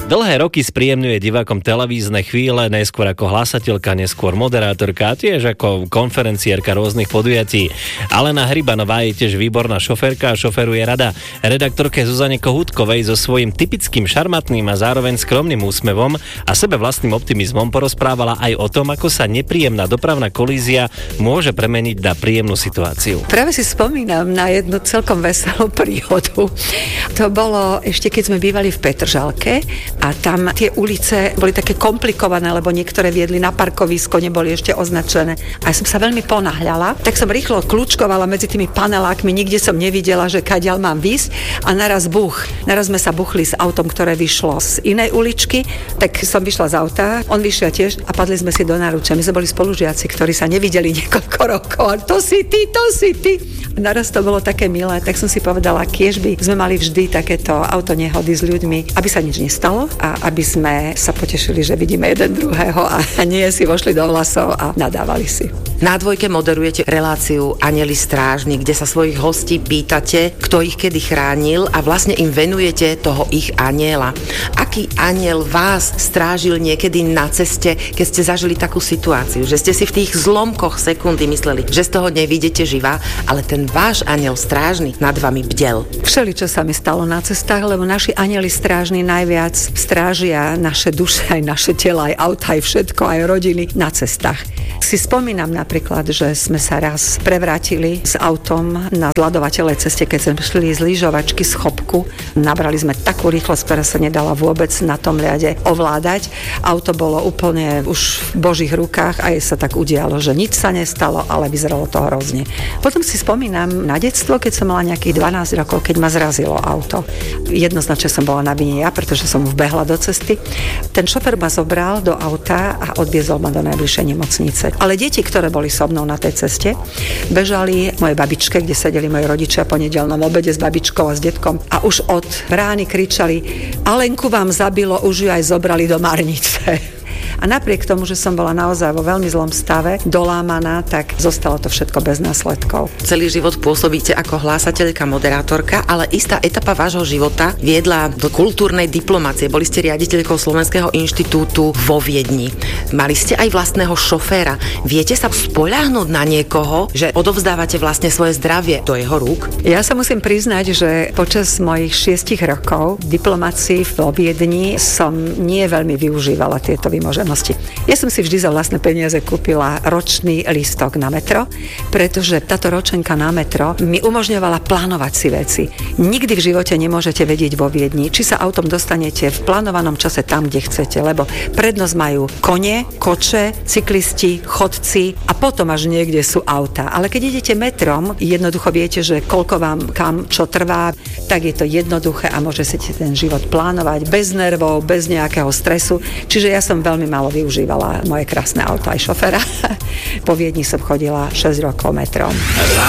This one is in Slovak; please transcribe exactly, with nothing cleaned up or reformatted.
Dlhé roky spríjemňuje divákom televízne chvíle, najskôr ako hlásateľka, neskôr moderátorka, tiež ako konferenciérka rôznych podujatí. Alena Hrybanová je tiež výborná šoférka a šoferuje rada redaktorke Zuzane Kohútkovej so svojím typickým šarmantným a zároveň skromným úsmevom a sebe vlastným optimizmom porozprávala aj o tom, ako sa nepríjemná dopravná kolízia môže premeniť na príjemnú situáciu. Práve si spomínam na jednu celkom veselú príhodu. To bolo ešte, keď sme bývali v Petržalke. A tam tie ulice boli také komplikované, lebo niektoré viedli na parkovisko, neboli ešte označené. A ja som sa veľmi ponáhľala, tak som rýchlo kľúčkovala medzi tými panelákmi, nikde som nevidela, že kadiaľ mám výsť a naraz buch. Naraz sme sa buchli s autom, ktoré vyšlo z inej uličky, tak som vyšla z auta, on vyšiel tiež a padli sme si do náručia. My sme boli spolužiaci, ktorí sa nevideli niekoľko rokov. A to si ty, to si ty. A naraz to bolo také milé, tak som si povedala, kiež by sme mali vždy takéto autonehody s ľuďmi, aby sa nič nestalo a aby sme sa potešili, že vidíme jeden druhého a nie si vošli do vlasov a nadávali si. Na Dvojke moderujete reláciu Anjeli strážni, kde sa svojich hostí pýtate, kto ich kedy chránil a vlastne im venujete toho ich anjela. Aký anjel vás strážil niekedy na ceste, keď ste zažili takú situáciu, že ste si v tých zlomkoch sekundy mysleli, že z toho nevidíte živá, ale ten váš anjel strážny nad vami bdel? Všeličo sa mi stalo na cestách, lebo naši anjeli strážni najviac strážia naše duše, aj naše tela, aj auta, aj všetko, aj rodiny na cestách. Si spomínam napríklad, že sme sa raz prevrátili s autom na zľadovateľej ceste, keď sme šli z lyžovačky z Chopku. Nabrali sme takú rýchlosť, ktorá sa nedala vôbec na tom ľade ovládať. Auto bolo úplne už v Božích rukách a jej sa tak udialo, že nič sa nestalo, ale vyzeralo to hrozne. Potom si spomínam na detstvo, keď som mala nejakých dvanásť rokov, keď ma zrazilo auto. Jednoznačne som bola na vine ja, pretože som vbehla do cesty. Ten šofer ma zobral do auta a odviezol ma do najbližšej nemocnice. Ale deti, ktoré boli so mnou na tej ceste, bežali mojej babičke, kde sedeli moji rodičia po nedeľnom obede s babičkou a s detkom a už od brány kričali: Alenku vám zabilo, už ju aj zobrali do Marnice. A napriek tomu, že som bola naozaj vo veľmi zlom stave, dolámaná, tak zostalo to všetko bez následkov. Celý život pôsobíte ako hlásateľka, moderátorka, ale istá etapa vášho života viedla do kultúrnej diplomácie. Boli ste riaditeľkou Slovenského inštitútu vo Viedni. Mali ste aj vlastného šoféra. Viete sa spoľahnúť na niekoho, že odovzdávate vlastne svoje zdravie do jeho rúk? Ja sa musím priznať, že počas mojich šiestich rokov v diplomácii vo Viedni som nie veľmi využívala tieto vymožené. Ja som si vždy za vlastné peniaze kúpila ročný lístok na metro, pretože táto ročenka na metro mi umožňovala plánovať si veci. Nikdy v živote nemôžete vedieť vo Viedni, či sa autom dostanete v plánovanom čase tam, kde chcete, lebo prednosť majú kone, koče, cyklisti, chodci a potom až niekde sú auta. Ale keď idete metrom, jednoducho viete, že koľko vám kam čo trvá, tak je to jednoduché a môže si ten život plánovať bez nervov, bez nejakého stresu. Čiže ja som veľmi málo využívala moje krásne auto aj šoféra. Po Viedni som chodila šesť rokov metrom.